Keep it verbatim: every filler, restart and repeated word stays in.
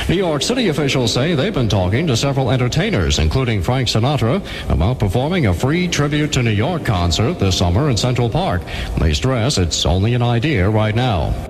New York City officials say they've been talking to several entertainers, including Frank Sinatra, about performing a free tribute to New York concert this summer in Central Park. They stress it's only an idea right now.